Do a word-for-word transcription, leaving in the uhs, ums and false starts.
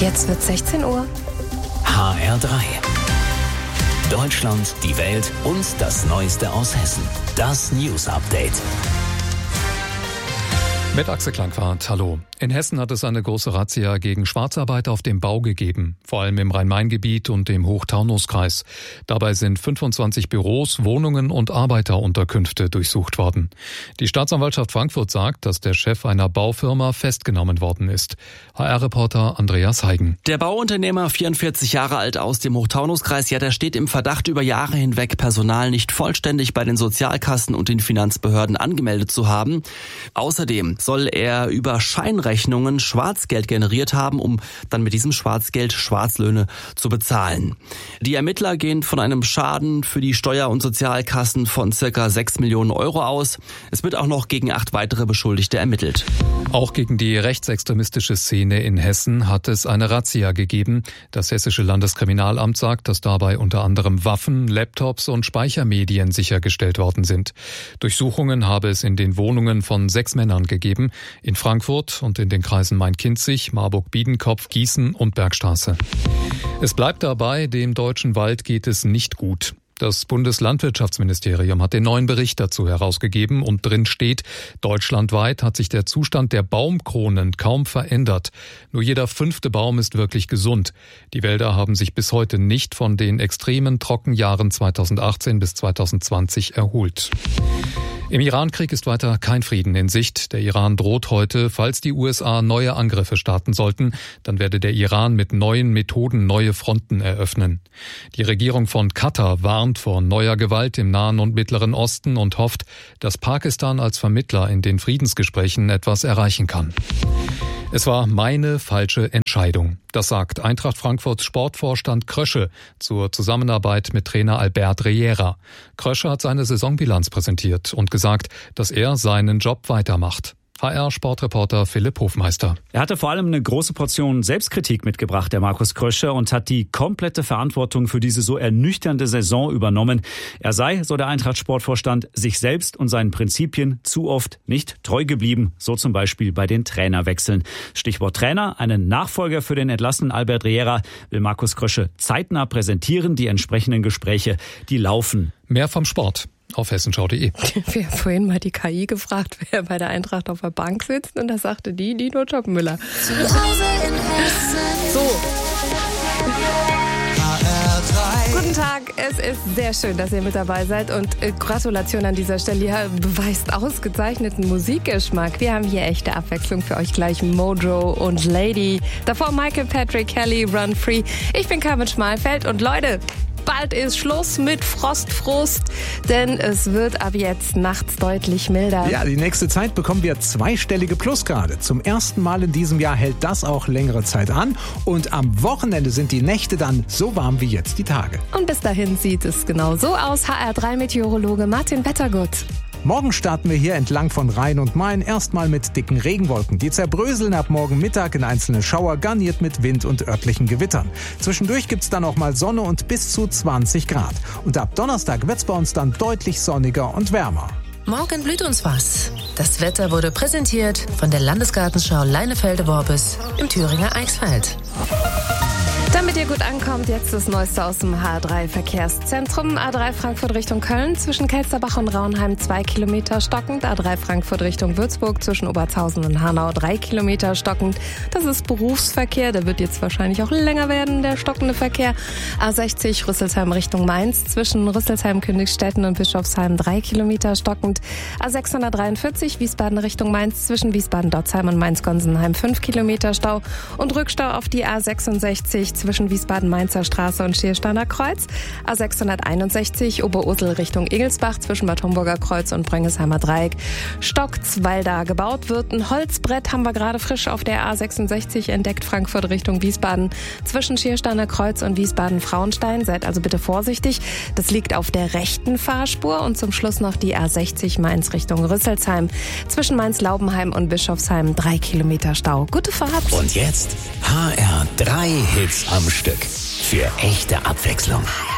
Jetzt wird sechzehn Uhr. H R drei. Deutschland, die Welt und das Neueste aus Hessen. Das News Update. Mit Axel Klangwart, hallo. In Hessen hat es eine große Razzia gegen Schwarzarbeit auf dem Bau gegeben, vor allem im Rhein-Main-Gebiet und im Hochtaunuskreis. Dabei sind fünfundzwanzig Büros, Wohnungen und Arbeiterunterkünfte durchsucht worden. Die Staatsanwaltschaft Frankfurt sagt, dass der Chef einer Baufirma festgenommen worden ist. H R-Reporter Andreas Heigen. Der Bauunternehmer, vierundvierzig Jahre alt aus dem Hochtaunuskreis, ja, der steht im Verdacht, über Jahre hinweg Personal nicht vollständig bei den Sozialkassen und den Finanzbehörden angemeldet zu haben. Außerdem soll er über Scheinrechnungen Schwarzgeld generiert haben, um dann mit diesem Schwarzgeld Schwarzlöhne zu bezahlen. Die Ermittler gehen von einem Schaden für die Steuer- und Sozialkassen von circa sechs Millionen Euro aus. Es wird auch noch gegen acht weitere Beschuldigte ermittelt. Auch gegen die rechtsextremistische Szene in Hessen hat es eine Razzia gegeben. Das Hessische Landeskriminalamt sagt, dass dabei unter anderem Waffen, Laptops und Speichermedien sichergestellt worden sind. Durchsuchungen habe es in den Wohnungen von sechs Männern gegeben, in Frankfurt und in den Kreisen Main-Kinzig, Marburg-Biedenkopf, Gießen und Bergstraße. Es bleibt dabei, dem deutschen Wald geht es nicht gut. Das Bundeslandwirtschaftsministerium hat den neuen Bericht dazu herausgegeben und drin steht, deutschlandweit hat sich der Zustand der Baumkronen kaum verändert. Nur jeder fünfte Baum ist wirklich gesund. Die Wälder haben sich bis heute nicht von den extremen Trockenjahren zweitausendachtzehn bis zweitausendzwanzig erholt. Im Iran-Krieg ist weiter kein Frieden in Sicht. Der Iran droht heute, falls die U S A neue Angriffe starten sollten, dann werde der Iran mit neuen Methoden neue Fronten eröffnen. Die Regierung von Katar warnt vor neuer Gewalt im Nahen und Mittleren Osten und hofft, dass Pakistan als Vermittler in den Friedensgesprächen etwas erreichen kann. Es war meine falsche Entscheidung. Das sagt Eintracht Frankfurts Sportvorstand Krösche zur Zusammenarbeit mit Trainer Albert Riera. Krösche hat seine Saisonbilanz präsentiert und gesagt, dass er seinen Job weitermacht. H R-Sportreporter Philipp Hofmeister. Er hatte vor allem eine große Portion Selbstkritik mitgebracht, der Markus Krösche, und hat die komplette Verantwortung für diese so ernüchternde Saison übernommen. Er sei, so der Eintracht-Sportvorstand, sich selbst und seinen Prinzipien zu oft nicht treu geblieben, so zum Beispiel bei den Trainerwechseln. Stichwort Trainer, einen Nachfolger für den entlassenen Albert Riera will Markus Krösche zeitnah präsentieren. Die entsprechenden Gespräche, die laufen. Mehr vom Sport auf hessenschau punkt de. Wir haben vorhin mal die K I gefragt, wer bei der Eintracht auf der Bank sitzt, und da sagte die Dino Jobmüller. Zu Hause in Hessen. So. H R drei. Guten Tag, es ist sehr schön, dass ihr mit dabei seid, und äh, Gratulation an dieser Stelle. Ihr beweist ausgezeichneten Musikgeschmack. Wir haben hier echte Abwechslung für euch gleich. Mojo und Lady. Davor Michael Patrick Kelly, Run Free. Ich bin Carmen Schmalfeld und Leute, bald ist Schluss mit Frostfrust, denn es wird ab jetzt nachts deutlich milder. Ja, die nächste Zeit bekommen wir zweistellige Plusgrade. Zum ersten Mal in diesem Jahr hält das auch längere Zeit an. Und am Wochenende sind die Nächte dann so warm wie jetzt die Tage. Und bis dahin sieht es genau so aus. H R drei Meteorologe Martin Wettergut. Morgen starten wir hier entlang von Rhein und Main erstmal mit dicken Regenwolken. Die zerbröseln ab morgen Mittag in einzelne Schauer, garniert mit Wind und örtlichen Gewittern. Zwischendurch gibt's dann auch mal Sonne und bis zu zwanzig Grad. Und ab Donnerstag wird's bei uns dann deutlich sonniger und wärmer. Morgen blüht uns was. Das Wetter wurde präsentiert von der Landesgartenschau Leinefelde-Worbis im Thüringer Eichsfeld. Damit ihr gut ankommt, jetzt das Neueste aus dem H R drei Verkehrszentrum. A drei Frankfurt Richtung Köln, zwischen Kelsterbach und Raunheim zwei Kilometer stockend. A drei Frankfurt Richtung Würzburg, zwischen Obertshausen und Hanau drei Kilometer stockend. Das ist Berufsverkehr, der wird jetzt wahrscheinlich auch länger werden, der stockende Verkehr. A sechzig Rüsselsheim Richtung Mainz, zwischen Rüsselsheim, Königstetten und Bischofsheim drei Kilometer stockend. A sechshundertdreiundvierzig Wiesbaden Richtung Mainz, zwischen Wiesbaden-Dotzheim und Mainz-Gonsenheim fünf Kilometer Stau. Und Rückstau auf die A sechsundsechzig zwischen Wiesbaden-Mainzer Straße und Schiersteiner Kreuz. A sechshunderteinundsechzig Oberursel Richtung Egelsbach, zwischen Bad Homburger Kreuz und Brönniesheimer Dreieck stockt's, weil da gebaut wird. Ein Holzbrett haben wir gerade frisch auf der A sechsundsechzig entdeckt, Frankfurt Richtung Wiesbaden, zwischen Schiersteiner Kreuz und Wiesbaden-Frauenstein. Seid also bitte vorsichtig. Das liegt auf der rechten Fahrspur. Und zum Schluss noch die A sechzig Mainz Richtung Rüsselsheim, zwischen Mainz-Laubenheim und Bischofsheim drei Kilometer Stau. Gute Fahrt. Und jetzt H R drei Hits am Stück. Für echte Abwechslung.